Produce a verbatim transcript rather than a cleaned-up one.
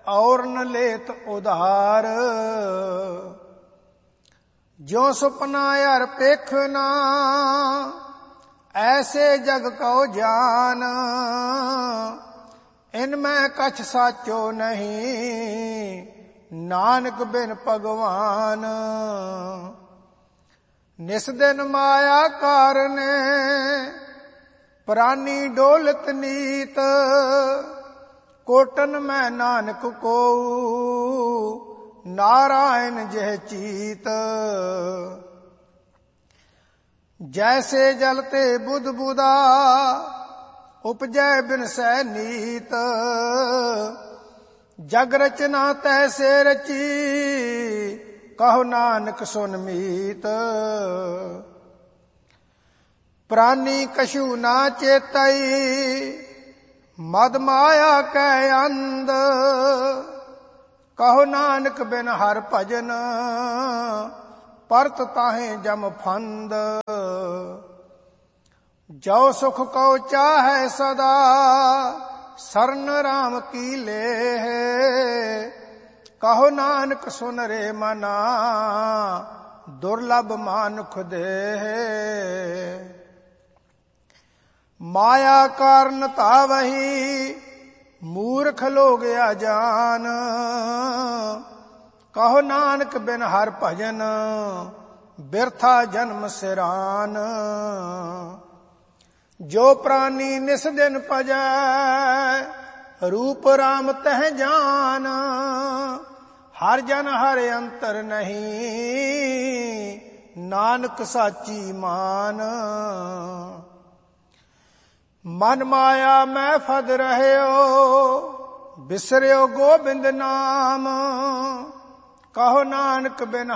और न लेत उधार। ज्यों सुपना यार पेखना ऐसे जग को जान। इनमें कछ साचो नहीं नानक बिन भगवान। निस दिन माया कारने प्राणी डोलत नीत। कोटन में नानक को नारायण जह चीत। जैसे जलते बुध बुदा उपजय बिन सै नीत। जग रचना तैसे रची कहो नानक सुन मीत। प्राणी कछु ना चेतई मद माया कै अंध। कहो नानक बिन हर भजन परत ताहे जम फंद। जो सुख को चाहे सदा सरन राम की लेह। कहो नानक सुन रे मना दुर्लभ मानुख देह। माया कारण तावही मूर्ख लोग अजान। कहो नानक बिन हर भजन बिरथा जन्म सिरान। जो प्राणी निस दिन भजै रूप राम तह जान। हर जन हर अंतर नहीं नानक साची मान। मन माया मैं फद रह्यो बिसर्यो गोबिंद नाम। कहो नानक बिन